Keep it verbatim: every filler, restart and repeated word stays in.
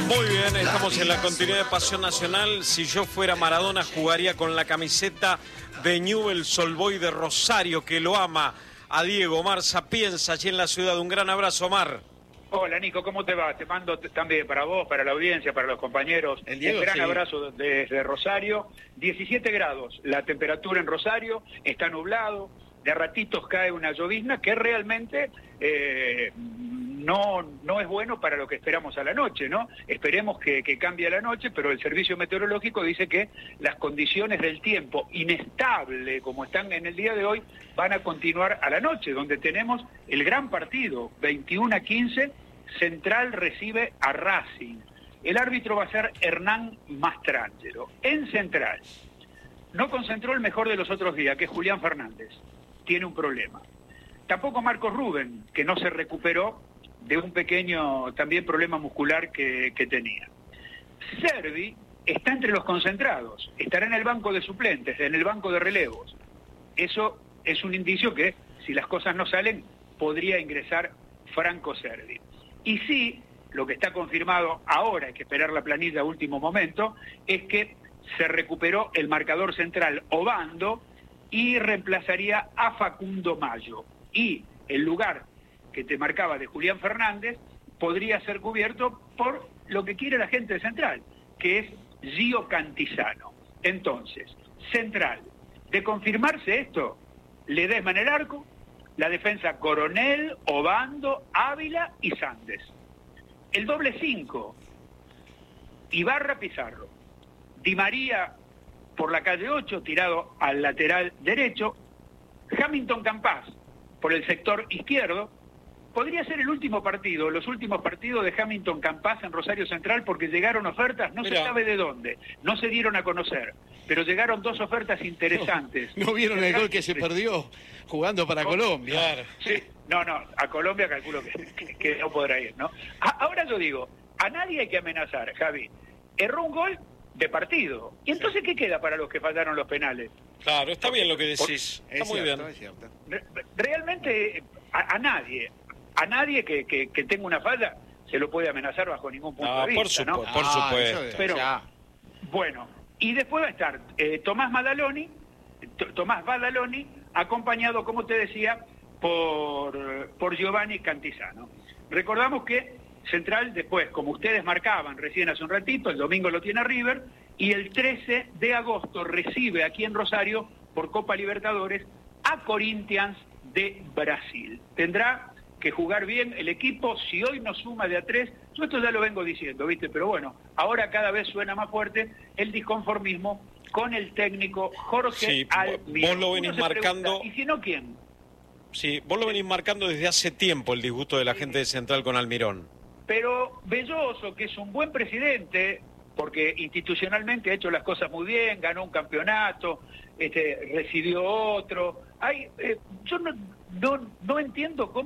Muy bien, estamos en la continuidad de Pasión Nacional. Si yo fuera Maradona, jugaría con la camiseta de Newell's Old Boys de Rosario, que lo ama a Diego. Omar Sapienza, allí en la ciudad. Un gran abrazo, Omar. Hola, Nico, ¿cómo te va? Te mando también para vos, para la audiencia, para los compañeros. El Diego, un gran sí. abrazo desde Rosario. diecisiete grados la temperatura en Rosario, está nublado, de ratitos cae una llovizna que realmente eh, no, no es bueno para lo que esperamos a la noche, ¿no? Esperemos que, que cambie a la noche, pero el servicio meteorológico dice que las condiciones del tiempo inestable, como están en el día de hoy, van a continuar a la noche, donde tenemos el gran partido, veintiuno a quince, Central recibe a Racing. El árbitro va a ser Hernán Mastrangelo. En Central, no concentró el mejor de los otros días, que es Julián Fernández. Tiene un problema. Tampoco Marcos Rubén, que no se recuperó de un pequeño también problema muscular que, que tenía. Servi está entre los concentrados, estará en el banco de suplentes, en el banco de relevos. Eso es un indicio que, si las cosas no salen, podría ingresar Franco Servi. Y sí, lo que está confirmado ahora, hay que esperar la planilla a último momento, es que se recuperó el marcador central Obando y reemplazaría a Facundo Mayo. Y el lugar que te marcaba de Julián Fernández podría ser cubierto por lo que quiere la gente de Central, que es Gio Cantizano. Entonces, Central, de confirmarse esto, Ledesma en el arco, la defensa Coronel, Obando, Ávila y Sandes. El doble cinco, Ibarra, Pizarro. Di María por la calle ocho, tirado al lateral derecho. Hamilton Campás por el sector izquierdo. Podría ser el último partido, los últimos partidos de Hamilton Campás en Rosario Central, porque llegaron ofertas, no Mirá. se sabe de dónde, no se dieron a conocer, pero llegaron dos ofertas interesantes. ¿No, no vieron el gol que se perdió jugando para Colombia? Claro. Sí, no, no, a Colombia calculo que, que, que no podrá ir, ¿no? A, ahora yo digo, a nadie hay que amenazar, Javi. Erró un gol de partido. ¿Y entonces qué queda para los que fallaron los penales? Claro, está bien lo que decís, Por, está muy cierto, bien. cierto. Re, realmente a, a nadie, a nadie que, que, que tenga una falla se lo puede amenazar bajo ningún punto no, de vista, por ¿no? Por ah, supuesto. Pero, ya. bueno, y después va a estar eh, Tomás Madaloni, Tomás Badaloni, acompañado, como te decía, por, por Giovanni Cantizano. Recordamos que Central después, como ustedes marcaban recién hace un ratito, el domingo lo tiene River, y el trece de agosto recibe aquí en Rosario, por Copa Libertadores, a Corinthians de Brasil. Tendrá que jugar bien el equipo, si hoy no suma de a tres, yo esto ya lo vengo diciendo, ¿viste? Pero bueno, ahora cada vez suena más fuerte el disconformismo con el técnico Jorge sí, Almirón. Vos lo venís marcando... ¿Y si no, quién? Sí, vos lo venís marcando desde hace tiempo, el disgusto de la gente de Central con Almirón. Pero Belloso, que es un buen presidente, porque institucionalmente ha hecho las cosas muy bien, ganó un campeonato, este, recibió otro. Hay, eh, yo no, no, no entiendo cómo